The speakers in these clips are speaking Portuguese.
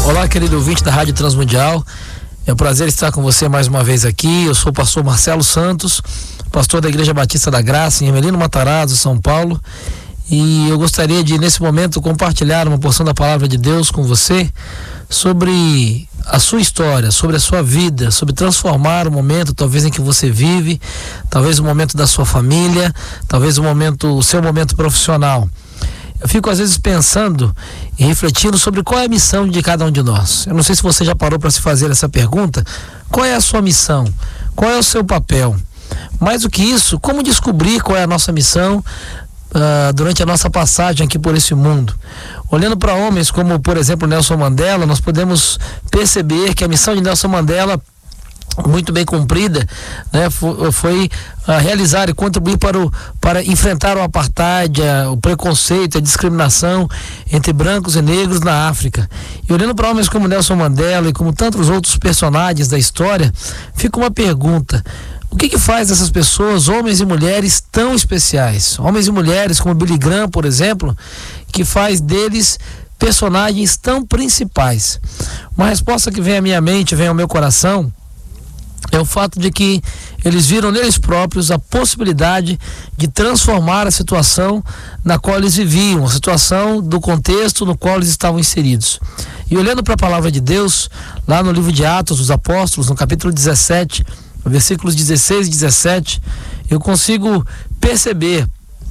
Olá, querido ouvinte da Rádio Transmundial. É um prazer estar com você mais uma vez aqui. Eu sou o pastor Marcelo Santos, pastor da Igreja Batista da Graça, em Emelino Matarazzo, São Paulo. E eu gostaria de, nesse momento, compartilhar uma porção da palavra de Deus com você sobre a sua história, sobre a sua vida, sobre transformar o momento, talvez, em que você vive, talvez o momento da sua família, talvez o seu momento profissional. Eu fico às vezes pensando e refletindo sobre qual é a missão de cada um de nós. Eu não sei se você já parou para se fazer essa pergunta. Qual é a sua missão? Qual é o seu papel? Mais do que isso, como descobrir qual é a nossa missão durante a nossa passagem aqui por esse mundo? Olhando para homens como, por exemplo, Nelson Mandela, nós podemos perceber que a missão de Nelson Mandela, muito bem cumprida, né, foi realizar e contribuir para enfrentar o apartheid, o preconceito, a discriminação entre brancos e negros na África. E olhando para homens como Nelson Mandela e como tantos outros personagens da história, fica uma pergunta: o que faz dessas pessoas, homens e mulheres, tão especiais? Homens e mulheres como Billy Graham, por exemplo, que faz deles personagens tão principais? Uma resposta que vem à minha mente, vem ao meu coração, é o fato de que eles viram neles próprios a possibilidade de transformar a situação na qual eles viviam, a situação do contexto no qual eles estavam inseridos. E olhando para a palavra de Deus, lá no livro de Atos dos Apóstolos, no capítulo 17, versículos 16 e 17, eu consigo perceber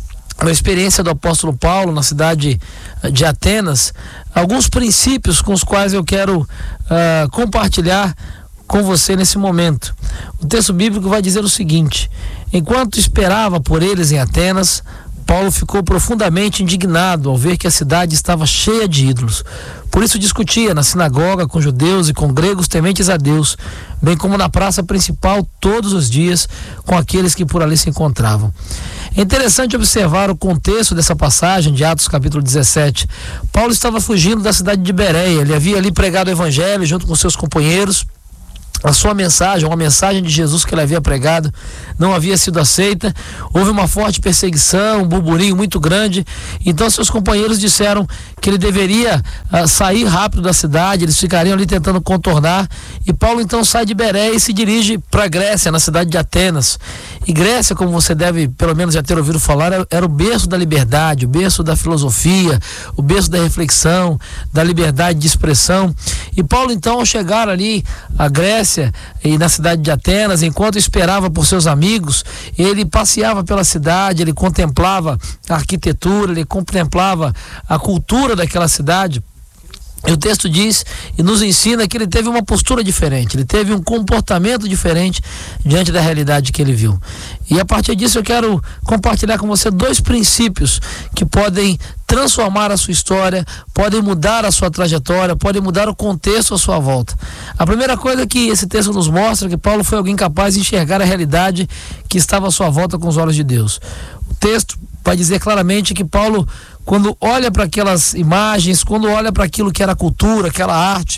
a experiência do apóstolo Paulo na cidade de Atenas, alguns princípios com os quais eu quero compartilhar com você nesse momento. O texto bíblico vai dizer o seguinte: enquanto esperava por eles em Atenas, Paulo ficou profundamente indignado ao ver que a cidade estava cheia de ídolos. Por isso discutia na sinagoga com judeus e com gregos tementes a Deus, bem como na praça principal todos os dias com aqueles que por ali se encontravam. É interessante observar o contexto dessa passagem de Atos capítulo 17. Paulo estava fugindo da cidade de Bereia. Ele havia ali pregado o evangelho junto com seus companheiros. A sua mensagem, uma mensagem de Jesus que ele havia pregado, não havia sido aceita. Houve uma forte perseguição, um burburinho muito grande. Então seus companheiros disseram que ele deveria sair rápido da cidade. Eles ficariam ali tentando contornar. E Paulo então sai de Bereia e se dirige para a Grécia, na cidade de Atenas. E Grécia, como você deve pelo menos já ter ouvido falar, era o berço da liberdade, o berço da filosofia, o berço da reflexão, da liberdade de expressão. E Paulo então, ao chegar ali à Grécia e na cidade de Atenas, enquanto esperava por seus amigos, ele passeava pela cidade, ele contemplava a arquitetura, ele contemplava a cultura daquela cidade. E o texto diz e nos ensina que ele teve uma postura diferente, ele teve um comportamento diferente diante da realidade que ele viu. E a partir disso eu quero compartilhar com você dois princípios que podem transformar a sua história, podem mudar a sua trajetória, podem mudar o contexto à sua volta. A primeira coisa que esse texto nos mostra é que Paulo foi alguém capaz de enxergar a realidade que estava à sua volta com os olhos de Deus. O texto vai dizer claramente que Paulo, quando olha para aquelas imagens, quando olha para aquilo que era cultura, aquela arte,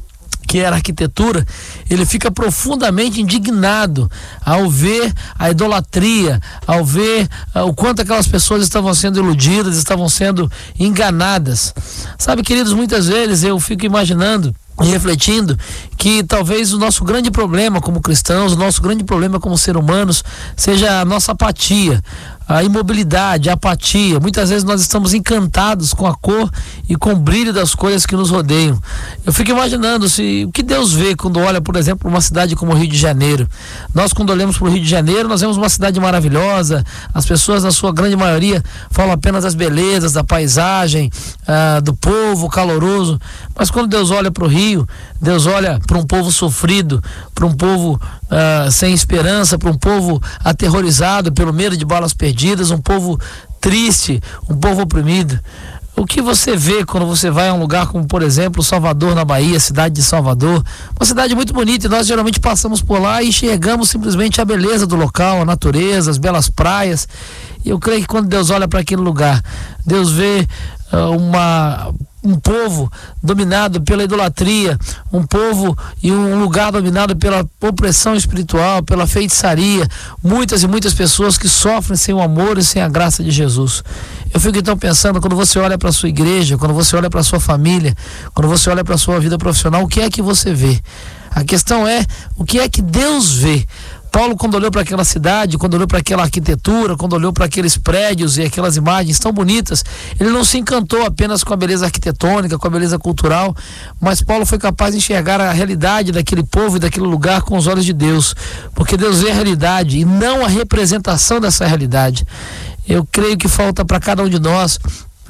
que era arquitetura, ele fica profundamente indignado ao ver a idolatria, ao ver o quanto aquelas pessoas estavam sendo iludidas, estavam sendo enganadas. Sabe, queridos, muitas vezes eu fico imaginando e refletindo que talvez o nosso grande problema como cristãos, o nosso grande problema como seres humanos, seja a nossa apatia, a imobilidade, a apatia. Muitas vezes nós estamos encantados com a cor e com o brilho das coisas que nos rodeiam. Eu fico imaginando o que Deus vê quando olha, por exemplo, uma cidade como o Rio de Janeiro. Nós, quando olhamos para o Rio de Janeiro, nós vemos uma cidade maravilhosa. As pessoas, na sua grande maioria, falam apenas das belezas, da paisagem, do povo caloroso. Mas quando Deus olha para o Rio, Deus olha para um povo sofrido, para um povo sem esperança, para um povo aterrorizado pelo medo de balas perdidas, um povo triste, um povo oprimido. O que você vê quando você vai a um lugar como, por exemplo, Salvador, na Bahia, a cidade de Salvador? Uma cidade muito bonita, e nós geralmente passamos por lá e enxergamos simplesmente a beleza do local, a natureza, as belas praias. E eu creio que quando Deus olha para aquele lugar, Deus vê um povo dominado pela idolatria, um povo e um lugar dominado pela opressão espiritual, pela feitiçaria, muitas e muitas pessoas que sofrem sem o amor e sem a graça de Jesus. Eu fico então pensando, quando você olha para a sua igreja, quando você olha para a sua família, quando você olha para a sua vida profissional, o que é que você vê? A questão é, o que é que Deus vê? Paulo, quando olhou para aquela cidade, quando olhou para aquela arquitetura, quando olhou para aqueles prédios e aquelas imagens tão bonitas, ele não se encantou apenas com a beleza arquitetônica, com a beleza cultural, mas Paulo foi capaz de enxergar a realidade daquele povo e daquele lugar com os olhos de Deus, porque Deus vê a realidade e não a representação dessa realidade. Eu creio que falta para cada um de nós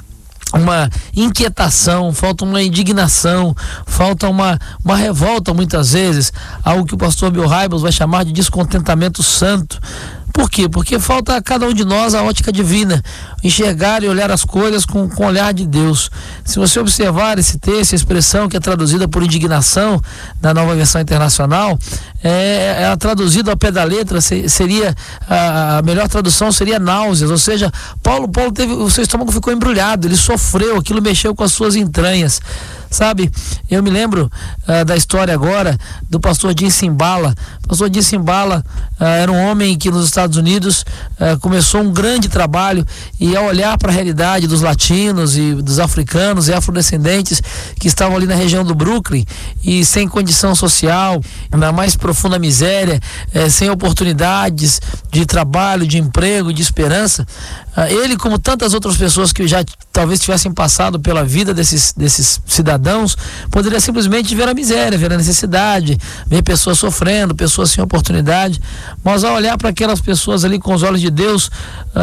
uma inquietação, falta uma indignação, falta uma revolta muitas vezes, algo que o pastor Bill Hybels vai chamar de descontentamento santo. Por quê? Porque falta a cada um de nós a ótica divina, enxergar e olhar as coisas com o olhar de Deus. Se você observar esse texto, a expressão que é traduzida por indignação na Nova Versão Internacional, ela traduzida ao pé da letra seria, a melhor tradução seria náuseas, ou seja, Paulo teve, o seu estômago ficou embrulhado, ele sofreu, aquilo mexeu com as suas entranhas. Sabe, eu me lembro da história agora do pastor Jim Cymbala. O pastor Jim Cymbala era um homem que nos Estados Unidos começou um grande trabalho, e ao olhar para a realidade dos latinos e dos africanos e afrodescendentes que estavam ali na região do Brooklyn e sem condição social, na mais profunda miséria, sem oportunidades de trabalho, de emprego, de esperança, ele, como tantas outras pessoas que já talvez tivessem passado pela vida desses cidadãos, poderia simplesmente ver a miséria, ver a necessidade, ver pessoas sofrendo, pessoas sem oportunidade, mas ao olhar para aquelas pessoas ali com os olhos de Deus,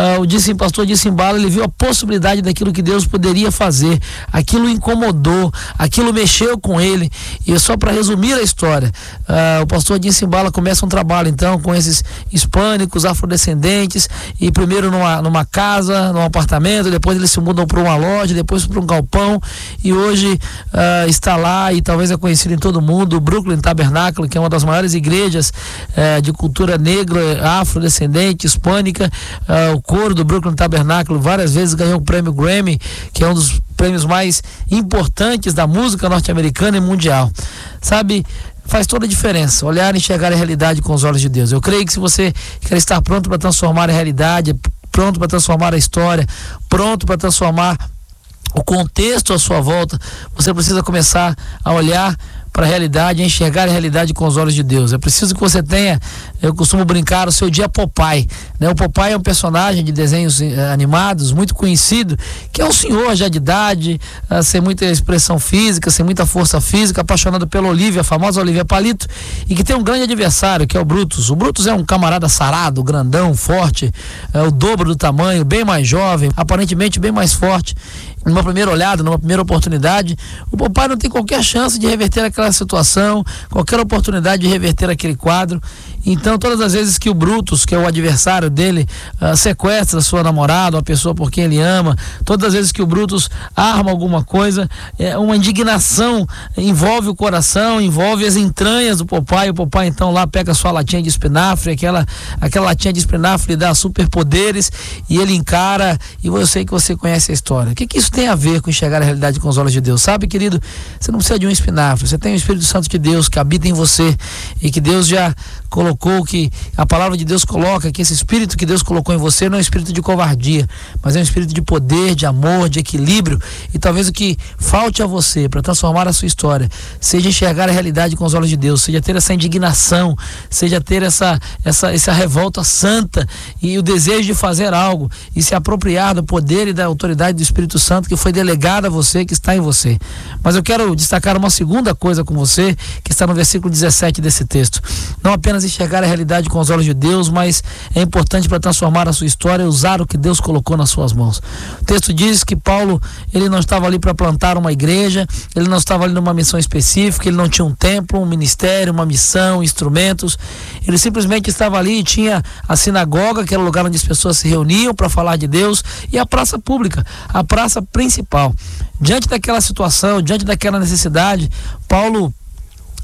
o pastor Jim Cymbala, ele viu a possibilidade daquilo que Deus poderia fazer. Aquilo incomodou, aquilo mexeu com ele. E só para resumir a história, o pastor Jim Cymbala começa um trabalho então com esses hispânicos, afrodescendentes, e primeiro numa casa, num apartamento, depois eles se mudam para uma loja, depois para um galpão, e hoje está lá e talvez é conhecido em todo mundo, o Brooklyn Tabernáculo, que é uma das maiores igrejas de cultura negra, afrodescendente, hispânica. O coro do Brooklyn Tabernáculo várias vezes ganhou o prêmio Grammy, que é um dos prêmios mais importantes da música norte-americana e mundial. Sabe, faz toda a diferença olhar e enxergar a realidade com os olhos de Deus. Eu creio que se você quer estar pronto para transformar a realidade, pronto para transformar a história, pronto para transformar o contexto à sua volta, você precisa começar a olhar para a realidade, a enxergar a realidade com os olhos de Deus. É preciso que você tenha, eu costumo brincar, o seu dia Popeye, né? O Popeye é um personagem de desenhos animados muito conhecido, que é um senhor já de idade, sem muita expressão física, sem muita força física, apaixonado pela Olivia, a famosa Olivia Palito, e que tem um grande adversário, que é o Brutus. O Brutus é um camarada sarado, grandão, forte, o dobro do tamanho, bem mais jovem, aparentemente bem mais forte. Numa primeira olhada, numa primeira oportunidade, o Popeye não tem qualquer chance de reverter aquela situação, qualquer oportunidade de reverter aquele quadro. Então, todas as vezes que o Brutus, que é o adversário dele, sequestra a sua namorada, a pessoa por quem ele ama, todas as vezes que o Brutus arma alguma coisa, uma indignação envolve o coração, envolve as entranhas do Popeye. O Popeye então lá pega a sua latinha de espinafre, aquela latinha de espinafre lhe dá superpoderes, e ele encara, e eu sei que você conhece a história. O que isso tem a ver com enxergar a realidade com os olhos de Deus? Sabe, querido, você não precisa de um espinafre, você tem o Espírito Santo de Deus que habita em você, e que Deus já colocou, que a palavra de Deus coloca, que esse espírito que Deus colocou em você não é um espírito de covardia, mas é um espírito de poder, de amor, de equilíbrio. E talvez o que falte a você para transformar a sua história seja enxergar a realidade com os olhos de Deus, seja ter essa indignação, seja ter essa revolta santa e o desejo de fazer algo e se apropriar do poder e da autoridade do Espírito Santo que foi delegado a você, que está em você. Mas eu quero destacar uma segunda coisa com você, que está no versículo 17 desse texto. Não apenas enxergar a realidade com os olhos de Deus, mas é importante para transformar a sua história e usar o que Deus colocou nas suas mãos. O texto diz que Paulo, ele não estava ali para plantar uma igreja, ele não estava ali numa missão específica, ele não tinha um templo, um ministério, uma missão, instrumentos. Ele simplesmente estava ali e tinha a sinagoga, que era o lugar onde as pessoas se reuniam para falar de Deus, e a praça pública, a praça principal. Diante daquela situação, diante daquela necessidade, Paulo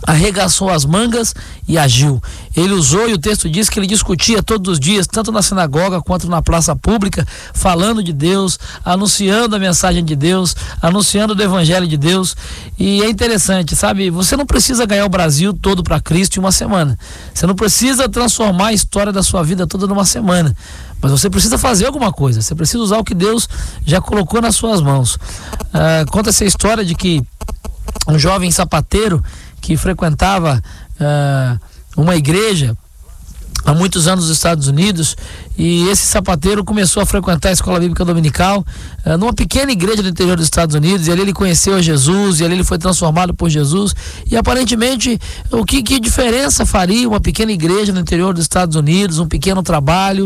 arregaçou as mangas e agiu. Ele usou, e o texto diz que ele discutia todos os dias, tanto na sinagoga quanto na praça pública, falando de Deus, anunciando a mensagem de Deus, anunciando o evangelho de Deus. E é interessante, sabe? Você não precisa ganhar o Brasil todo para Cristo em uma semana. Você não precisa transformar a história da sua vida toda numa semana. Mas você precisa fazer alguma coisa. Você precisa usar o que Deus já colocou nas suas mãos. Conta essa história de que um jovem sapateiro que frequentava uma igreja há muitos anos nos Estados Unidos, e esse sapateiro começou a frequentar a escola bíblica dominical numa pequena igreja do interior dos Estados Unidos, e ali ele conheceu Jesus, e ali ele foi transformado por Jesus. E aparentemente, que diferença faria uma pequena igreja no interior dos Estados Unidos, um pequeno trabalho?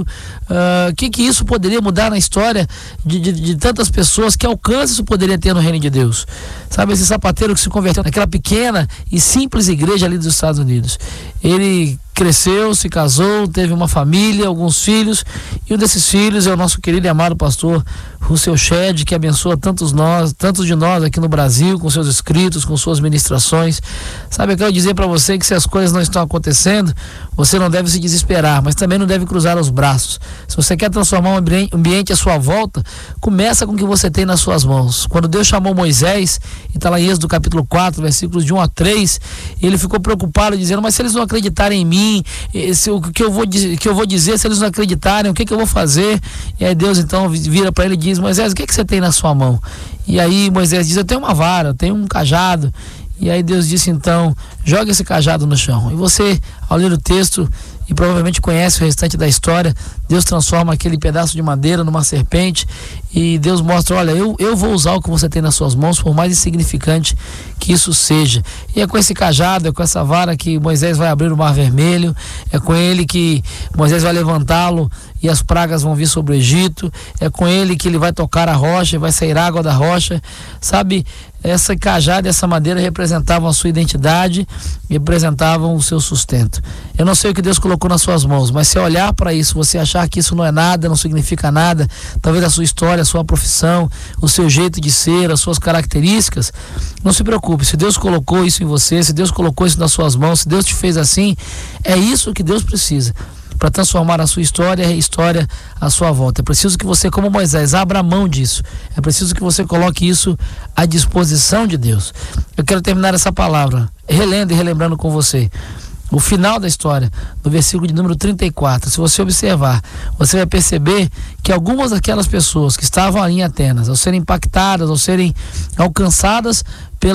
Que isso poderia mudar na história de tantas pessoas? Que alcance isso poderia ter no reino de Deus? Sabe, esse sapateiro que se converteu naquela pequena e simples igreja ali dos Estados Unidos, ele cresceu, se casou, teve uma família, alguns filhos, e um desses filhos é o nosso querido e amado pastor Russell Shedd, que abençoa tantos de nós aqui no Brasil, com seus escritos, com suas ministrações. Sabe, eu quero dizer para você que se as coisas não estão acontecendo, você não deve se desesperar, mas também não deve cruzar os braços. Se você quer transformar um ambiente à sua volta, começa com o que você tem nas suas mãos. Quando Deus chamou Moisés, e está lá em Êxodo capítulo 4, versículos de 1 a 3, ele ficou preocupado, dizendo: mas se eles não acreditarem em mim, o que eu vou dizer, se eles não acreditarem, o que eu vou fazer? E aí Deus então vira para ele e diz: Moisés, o que você tem na sua mão? E aí Moisés diz: eu tenho uma vara, eu tenho um cajado. E aí Deus disse então: joga esse cajado no chão. E você, ao ler o texto, e provavelmente conhece o restante da história, Deus transforma aquele pedaço de madeira numa serpente, e Deus mostra: olha, eu vou usar o que você tem nas suas mãos, por mais insignificante que isso seja. E é com esse cajado, é com essa vara que Moisés vai abrir o Mar Vermelho, é com ele que Moisés vai levantá-lo e as pragas vão vir sobre o Egito, é com ele que ele vai tocar a rocha e vai sair água da rocha. Sabe, essa cajada e essa madeira representavam a sua identidade, representavam o seu sustento. Eu não sei o que Deus colocou nas suas mãos, mas se olhar para isso, você achar que isso não é nada, não significa nada, talvez a sua história, a sua profissão, o seu jeito de ser, as suas características, não se preocupe. Se Deus colocou isso em você, se Deus colocou isso nas suas mãos, se Deus te fez assim, é isso que Deus precisa para transformar a sua história e a história à sua volta. É preciso que você, como Moisés, abra mão disso. É preciso que você coloque isso à disposição de Deus. Eu quero terminar essa palavra relendo e relembrando com você o final da história, do versículo de número 34. Se você observar, você vai perceber que algumas daquelas pessoas que estavam ali em Atenas, ao serem impactadas, ao serem alcançadas